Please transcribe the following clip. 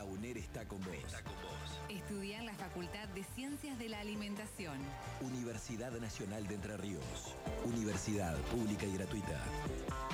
UNER está con vos. Estudia en la Facultad de Ciencias de la Alimentación. Universidad Nacional de Entre Ríos. Universidad pública y gratuita.